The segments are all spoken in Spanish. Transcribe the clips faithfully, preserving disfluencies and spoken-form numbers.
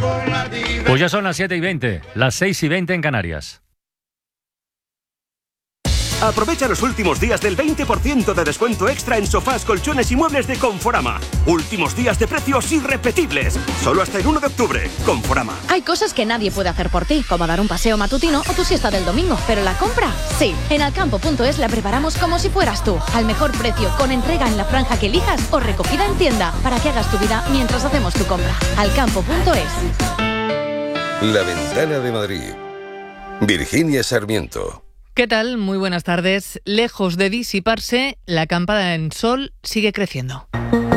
Pues ya son las siete y veinte, las seis y veinte en Canarias. Aprovecha los últimos días del veinte por ciento de descuento extra en sofás, colchones y muebles de Conforama. Últimos días de precios irrepetibles. Solo hasta el uno de octubre. Conforama. Hay cosas que nadie puede hacer por ti, como dar un paseo matutino o tu siesta del domingo. Pero la compra, sí. En alcampo punto es la preparamos como si fueras tú. Al mejor precio, con entrega en la franja que elijas o recogida en tienda. Para que hagas tu vida mientras hacemos tu compra. alcampo punto es. La Ventana de Madrid. Virginia Sarmiento. ¿Qué tal? Muy buenas tardes. Lejos de disiparse, la acampada en Sol sigue creciendo.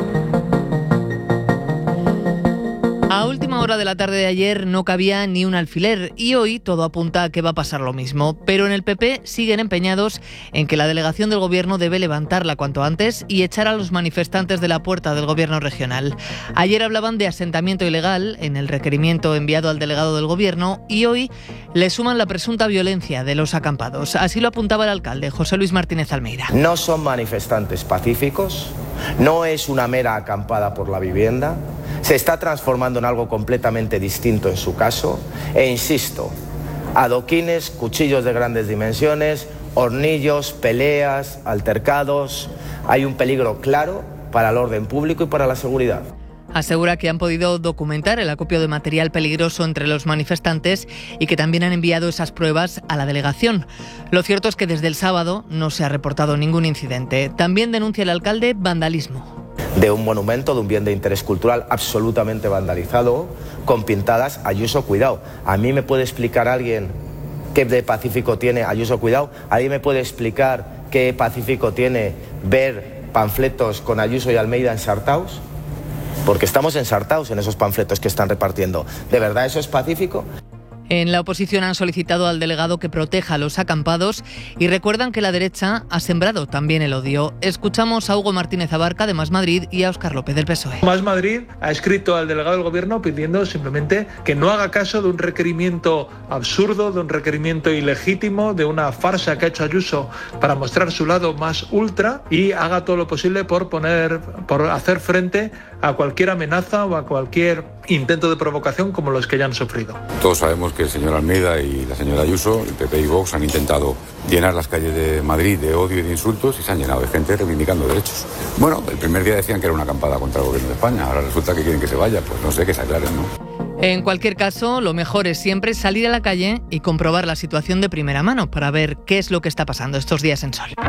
A última hora de la tarde de ayer no cabía ni un alfiler y hoy todo apunta a que va a pasar lo mismo. Pero en el P P siguen empeñados en que la delegación del Gobierno debe levantarla cuanto antes y echar a los manifestantes de la puerta del Gobierno regional. Ayer hablaban de asentamiento ilegal en el requerimiento enviado al delegado del Gobierno y hoy le suman la presunta violencia de los acampados. Así lo apuntaba el alcalde, José Luis Martínez Almeida. No son manifestantes pacíficos, no es una mera acampada por la vivienda, se está transformando en algo completamente distinto en su caso e insisto, adoquines, cuchillos de grandes dimensiones, hornillos, peleas, altercados, hay un peligro claro para el orden público y para la seguridad. Asegura que han podido documentar el acopio de material peligroso entre los manifestantes y que también han enviado esas pruebas a la delegación. Lo cierto es que desde el sábado no se ha reportado ningún incidente. También denuncia el alcalde vandalismo. De un monumento, de un bien de interés cultural absolutamente vandalizado, con pintadas Ayuso Cuidado. ¿A mí me puede explicar alguien qué de pacífico tiene Ayuso Cuidado? ¿Alguien me puede explicar qué pacífico tiene ver panfletos con Ayuso y Almeida ensartados? Porque estamos ensartados en esos panfletos que están repartiendo. ¿De verdad eso es pacífico? En la oposición han solicitado al delegado que proteja a los acampados y recuerdan que la derecha ha sembrado también el odio. Escuchamos a Hugo Martínez Abarca de Más Madrid y a Óscar López del P S O E. Más Madrid ha escrito al delegado del Gobierno pidiendo simplemente que no haga caso de un requerimiento absurdo, de un requerimiento ilegítimo, de una farsa que ha hecho Ayuso para mostrar su lado más ultra y haga todo lo posible por poner, por hacer frente a cualquier amenaza o a cualquier intento de provocación como los que ya han sufrido. Todos sabemos que el señor Almeida y la señora Ayuso, el P P y Vox, han intentado llenar las calles de Madrid de odio y de insultos y se han llenado de gente reivindicando derechos. Bueno, el primer día decían que era una acampada contra el Gobierno de España, ahora resulta que quieren que se vaya, pues no sé, que se aclaren, ¿no? En cualquier caso, lo mejor es siempre salir a la calle y comprobar la situación de primera mano para ver qué es lo que está pasando estos días en Sol.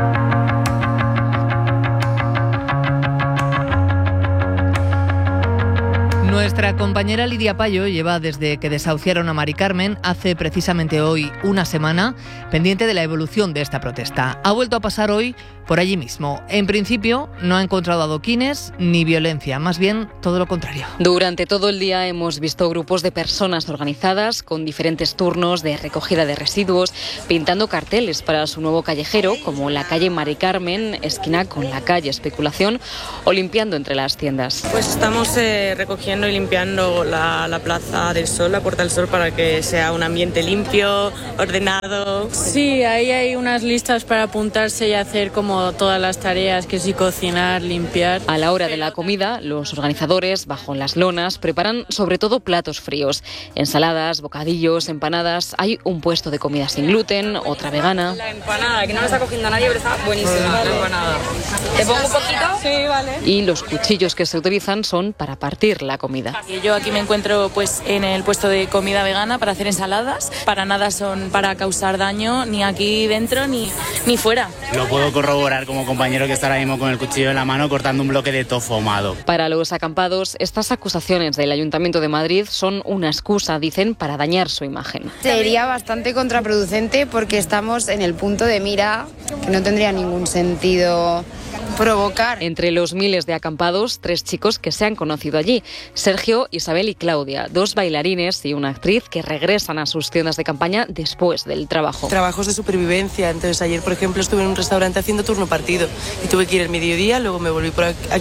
Nuestra compañera Lidia Payo lleva desde que desahuciaron a Mari Carmen hace precisamente hoy una semana pendiente de la evolución de esta protesta. Ha vuelto a pasar hoy por allí mismo. En principio no ha encontrado adoquines ni violencia, más bien todo lo contrario. Durante todo el día hemos visto grupos de personas organizadas con diferentes turnos de recogida de residuos, pintando carteles para su nuevo callejero, como la calle Mari Carmen, esquina con la calle Especulación, o limpiando entre las tiendas. Pues estamos eh, recogiendo y limpiando la, la Plaza del Sol, la Puerta del Sol, para que sea un ambiente limpio, ordenado. Sí, ahí hay unas listas para apuntarse y hacer como todas las tareas, que sí, cocinar, limpiar. A la hora de la comida, los organizadores, bajo las lonas, preparan sobre todo platos fríos. Ensaladas, bocadillos, empanadas. Hay un puesto de comida sin gluten, otra vegana. La empanada, que no me está cogiendo nadie, pero está buenísima la empanada. ¿Te pongo un poquito? Sí, vale. Y los cuchillos que se utilizan son para partir la comida. Yo aquí me encuentro pues en el puesto de comida vegana para hacer ensaladas. Para nada son para causar daño, ni aquí dentro ni, ni fuera. Lo puedo corroborar como compañero que está ahora mismo con el cuchillo en la mano cortando un bloque de tofu ahumado. Para los acampados, estas acusaciones del Ayuntamiento de Madrid son una excusa, dicen, para dañar su imagen. Sería bastante contraproducente porque estamos en el punto de mira que no tendría ningún sentido provocar. Entre los miles de acampados, tres chicos que se han conocido allí: Sergio, Isabel y Claudia, dos bailarines y una actriz que regresan a sus tiendas de campaña después del trabajo. Trabajos de supervivencia. Entonces ayer, por ejemplo, estuve en un restaurante haciendo turno partido y tuve que ir el mediodía, luego me volví por aquí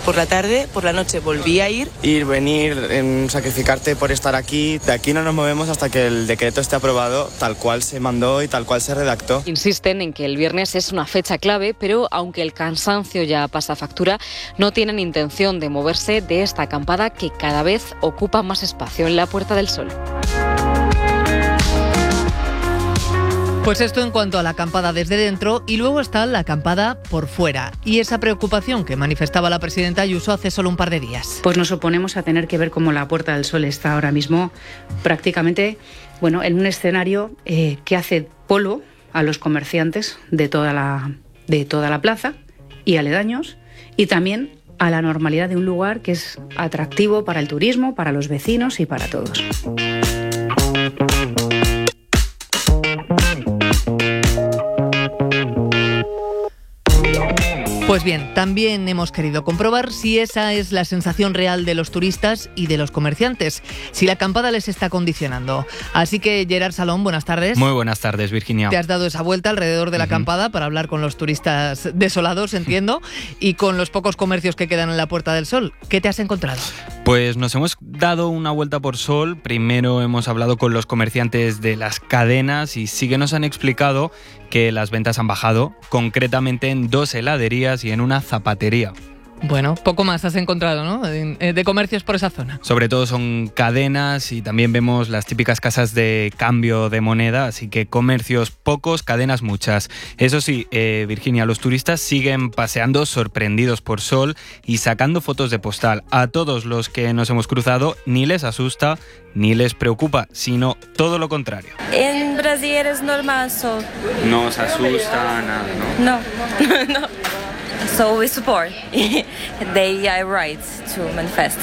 por la tarde, por la noche volví a ir. Ir, venir, en sacrificarte por estar aquí. De aquí no nos movemos hasta que el decreto esté aprobado tal cual se mandó y tal cual se redactó. Insisten en que el viernes es una fecha clave, pero aunque el cansancio ya pasa factura, no tienen intención de moverse de esta acampada que cada vez ocupa más espacio en la Puerta del Sol. Pues esto en cuanto a la acampada desde dentro, y luego está la acampada por fuera. Y esa preocupación que manifestaba la presidenta Ayuso hace solo un par de días. Pues nos oponemos a tener que ver cómo la Puerta del Sol está ahora mismo prácticamente, bueno, en un escenario eh, que hace polo a los comerciantes de toda la, de toda la plaza y aledaños, y también a la normalidad de un lugar que es atractivo para el turismo, para los vecinos y para todos. Pues bien, también hemos querido comprobar si esa es la sensación real de los turistas y de los comerciantes, si la acampada les está condicionando. Así que, Gerard Salón, buenas tardes. Muy buenas tardes, Virginia. Te has dado esa vuelta alrededor de la uh-huh. acampada para hablar con los turistas desolados, entiendo, y con los pocos comercios que quedan en la Puerta del Sol. ¿Qué te has encontrado? Pues nos hemos dado una vuelta por Sol. Primero hemos hablado con los comerciantes de las cadenas y sí que nos han explicado que las ventas han bajado, concretamente en dos heladerías y en una zapatería. Bueno, poco más has encontrado, ¿no?, de, de comercios por esa zona. Sobre todo son cadenas y también vemos las típicas casas de cambio de moneda, así que comercios pocos, cadenas muchas. Eso sí, eh, Virginia, los turistas siguen paseando sorprendidos por Sol y sacando fotos de postal. A todos los que nos hemos cruzado ni les asusta ni les preocupa, sino todo lo contrario. En Brasil es normal Sol. No os asusta nada, ¿no? No, no. So we support. They are right to manifest.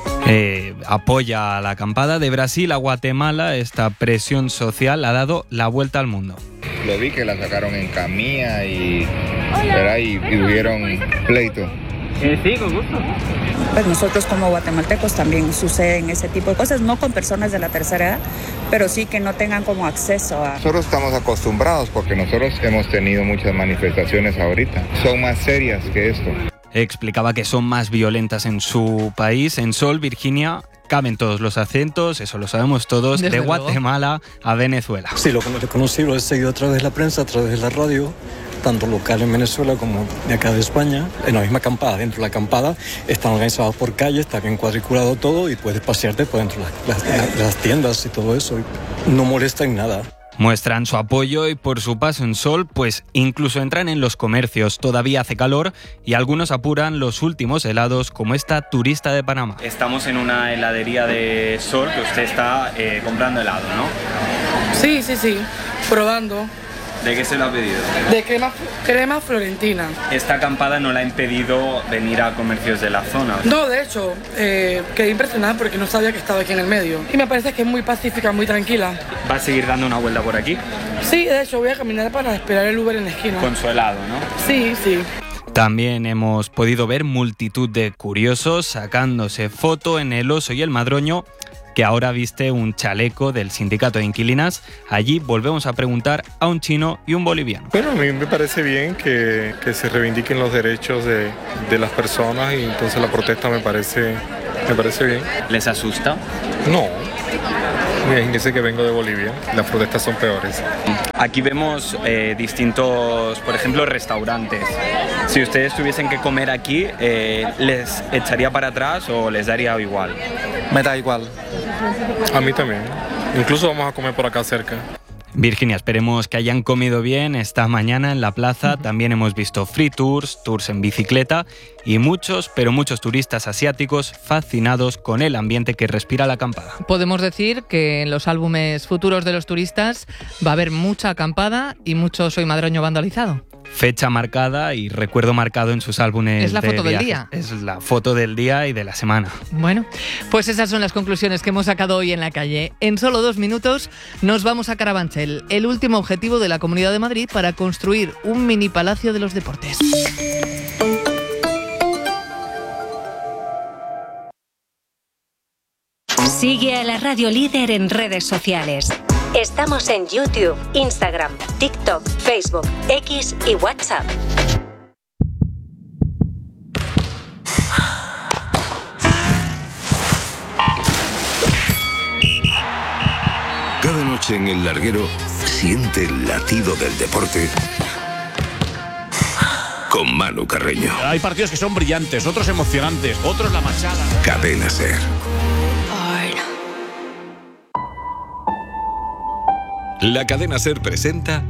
Eh, apoya a la acampada. De Brasil a Guatemala, esta presión social ha dado la vuelta al mundo. Lo vi que la sacaron en camilla y, ¿verdad? y, y tuvieron pleito. Eh, sí, con gusto. Pues nosotros como guatemaltecos también suceden ese tipo de cosas, no con personas de la tercera edad, pero sí que no tengan como acceso a... Nosotros estamos acostumbrados porque nosotros hemos tenido muchas manifestaciones ahorita. Son más serias que esto. Explicaba que son más violentas en su país. En Sol, Virginia, caben todos los acentos, eso lo sabemos todos, desde de Guatemala luego. A Venezuela. Sí, lo conocí, lo he seguido a través de la prensa, a través de la radio, tanto local en Venezuela como de acá de España. En la misma acampada, dentro de la acampada, están organizados por calle, está bien cuadriculado todo y puedes pasearte por dentro de las, las, las tiendas y todo eso. Y no molesta en nada. Muestran su apoyo y por su paso en Sol, pues incluso entran en los comercios. Todavía hace calor y algunos apuran los últimos helados, como esta turista de Panamá. Estamos en una heladería de Sol que usted está eh, comprando helado, ¿no? Sí, sí, sí, probando. ¿De qué se lo ha pedido? De crema, crema florentina. ¿Esta acampada no la ha impedido venir a comercios de la zona? No, de hecho, eh, quedé impresionada porque no sabía que estaba aquí en el medio. Y me parece que es muy pacífica, muy tranquila. ¿Va a seguir dando una vuelta por aquí? Sí, de hecho voy a caminar para esperar el Uber en la esquina. Con su helado, ¿no? Sí, sí. También hemos podido ver multitud de curiosos sacándose foto en el Oso y el Madroño, que ahora viste un chaleco del sindicato de inquilinas. Allí volvemos a preguntar a un chino y un boliviano. Bueno, a mí me parece bien que, que se reivindiquen los derechos de, de las personas y entonces la protesta me parece, me parece bien. ¿Les asusta? No. Imagínense que vengo de Bolivia, las protestas son peores. Aquí vemos eh, distintos, por ejemplo, restaurantes. Si ustedes tuviesen que comer aquí, eh, ¿les echaría para atrás o les daría igual? Me da igual. A mí también. Incluso vamos a comer por acá cerca. Virginia, esperemos que hayan comido bien esta mañana en la plaza. También hemos visto free tours, tours en bicicleta y muchos, pero muchos turistas asiáticos fascinados con el ambiente que respira la acampada. Podemos decir que en los álbumes futuros de los turistas va a haber mucha acampada y mucho Soy Madroño vandalizado. Fecha marcada y recuerdo marcado en sus álbumes. Es la de foto del viaje. día. Es la foto del día y de la semana. Bueno, pues esas son las conclusiones que hemos sacado hoy en la calle. En solo dos minutos nos vamos a Carabanchel, el último objetivo de la Comunidad de Madrid para construir un mini palacio de los deportes. Sigue a la Radio Líder en redes sociales. Estamos en YouTube, Instagram, TikTok, Facebook, X y WhatsApp. Cada noche en El Larguero siente el latido del deporte con Manu Carreño. Hay partidos que son brillantes, otros emocionantes, otros la machada. Cadena Ser. La Cadena Ser presenta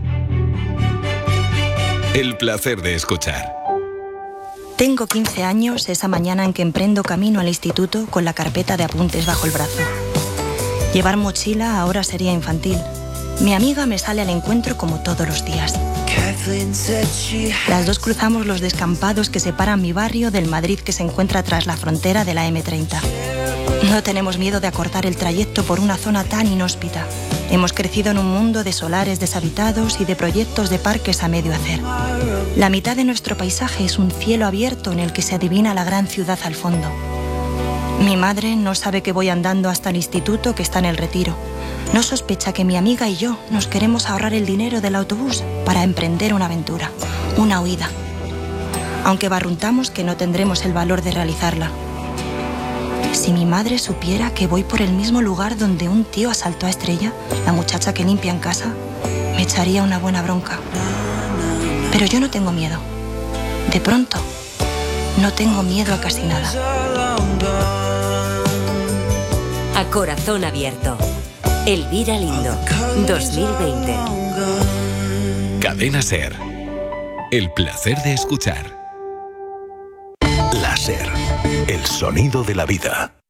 El placer de escuchar. Tengo quince años esa mañana en que emprendo camino al instituto con la carpeta de apuntes bajo el brazo. Llevar mochila ahora sería infantil. Mi amiga me sale al encuentro como todos los días. Las dos cruzamos los descampados que separan mi barrio del Madrid que se encuentra tras la frontera de la eme treinta. No tenemos miedo de acortar el trayecto por una zona tan inhóspita. Hemos crecido en un mundo de solares deshabitados y de proyectos de parques a medio hacer. La mitad de nuestro paisaje es un cielo abierto en el que se adivina la gran ciudad al fondo. Mi madre no sabe que voy andando hasta el instituto que está en el Retiro. No sospecha que mi amiga y yo nos queremos ahorrar el dinero del autobús para emprender una aventura, una huida. Aunque barruntamos que no tendremos el valor de realizarla. Si mi madre supiera que voy por el mismo lugar donde un tío asaltó a Estrella, la muchacha que limpia en casa, me echaría una buena bronca. Pero yo no tengo miedo. De pronto, no tengo miedo a casi nada. A corazón abierto. Elvira Lindo, dos mil veinte. Cadena Ser. El placer de escuchar. La Ser. El sonido de la vida.